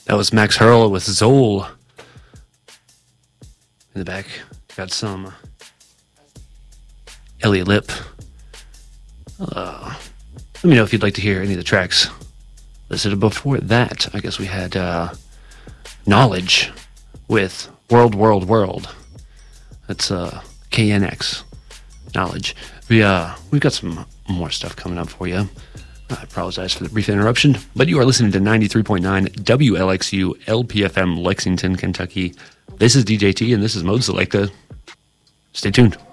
That was Max Hurl with Zoll. In the back, got some Elliot Lip. Let me know if you'd like to hear any of the tracks listed. Before that, I guess we had Knowledge with World. That's KNX. Knowledge. We've got some more stuff coming up for you. I apologize for the brief interruption, but you are listening to 93.9 WLXU LPFM Lexington, Kentucky. This is DJ T, and this is Mode Selector. Stay tuned.